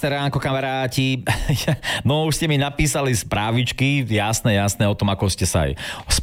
Krásne ránko, kamaráti. No už ste mi napísali správičky, jasné, o tom, ako ste sa aj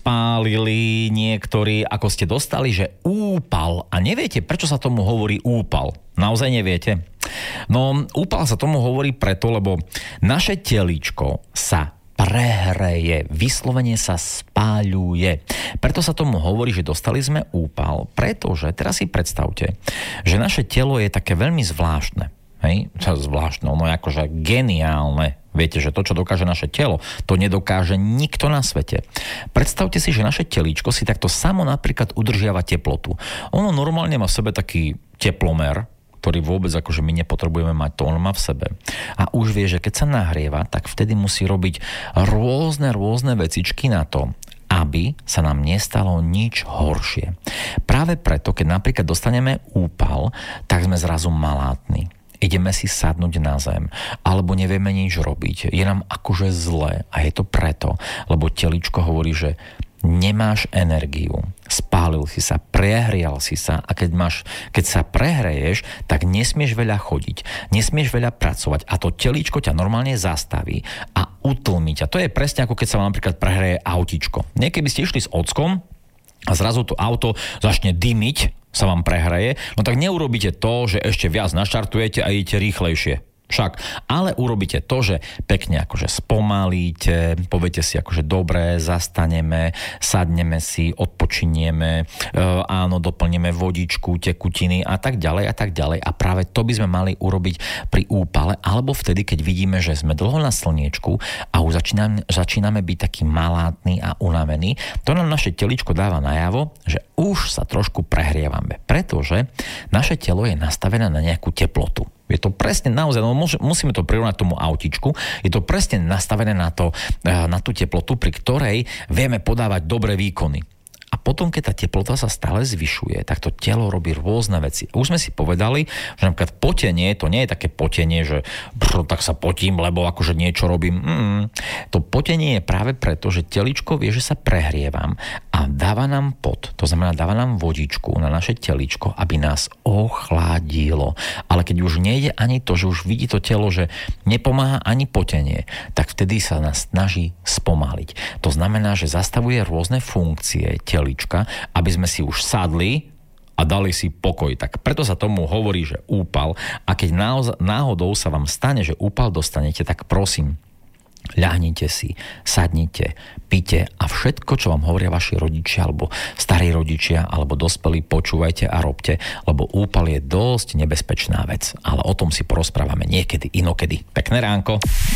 spálili niektorí, ako ste dostali, že úpal. A neviete, prečo sa tomu hovorí úpal? Naozaj neviete? No, úpal sa tomu hovorí preto, lebo naše teličko sa prehreje, vyslovene sa spáľuje. Preto sa tomu hovorí, že dostali sme úpal, pretože teraz si predstavte, že naše telo je také veľmi zvláštne. Hej? Zvláštne, ono je akože geniálne. Viete, že to, čo dokáže naše telo, to nedokáže nikto na svete. Predstavte si, že naše telíčko si takto samo napríklad udržiava teplotu. Ono normálne má v sebe taký teplomer, ktorý vôbec akože my nepotrebujeme mať, to on má v sebe. A už vie, že keď sa nahrieva, tak vtedy musí robiť rôzne vecičky na to, aby sa nám nestalo nič horšie. Práve preto, keď napríklad dostaneme úpal, tak sme zrazu malátni. Ideme si sadnúť na zem, alebo nevieme nič robiť. Je nám akože zle a je to preto, lebo teličko hovorí, že nemáš energiu, spálil si sa, prehrial si sa a keď sa prehreješ, tak nesmieš veľa chodiť, nesmieš veľa pracovať a to telíčko ťa normálne zastaví a utlmí ťa. To je presne ako keď sa vám napríklad prehreje autičko. Niekedy ste išli s ockom a zrazu to auto začne dymiť, sa vám prehreje, no tak neurobíte to, že ešte viac naštartujete a idete rýchlejšie. Však, ale urobíte to, že pekne akože spomalíte, poviete si akože dobre, zastaneme, sadneme si, odpočinieme, áno, doplníme vodičku, tekutiny a tak ďalej a tak ďalej. A práve to by sme mali urobiť pri úpale, alebo vtedy, keď vidíme, že sme dlho na slniečku a už začíname byť taký malátny a unavený. To nám naše teličko dáva najavo, že už sa trošku prehrievame, pretože naše telo je nastavené na nejakú teplotu. Je to presne naozaj, no musíme to prirovnať tomu autičku, je to presne nastavené na tú teplotu, pri ktorej vieme podávať dobré výkony. A potom, keď tá teplota sa stále zvyšuje, tak to telo robí rôzne veci. Už sme si povedali, že napríklad potenie, to nie je také potenie, že tak sa potím, lebo akože niečo robím. To potenie je práve preto, že teličko vie, že sa prehrievam a dáva nám pot. To znamená, dáva nám vodičku na naše teličko, aby nás ochladilo. Ale keď už nejde ani to, že už vidí to telo, že nepomáha ani potenie, tak vtedy sa nás snaží spomaliť. To znamená, že zastavuje rôzne funkcie telička, aby sme si už sadli a dali si pokoj. Tak preto sa tomu hovorí, že úpal. A keď náhodou sa vám stane, že úpal dostanete, tak prosím, ľahnite si, sadnite, pite a všetko, čo vám hovoria vaši rodičia, alebo starí rodičia, alebo dospelí, počúvajte a robte, lebo úpal je dosť nebezpečná vec. Ale o tom si porozprávame niekedy, inokedy. Pekné ránko.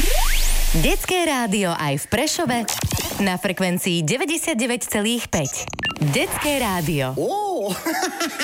Detské rádio aj v Prešove na frekvencii 99,5. Detské rádio.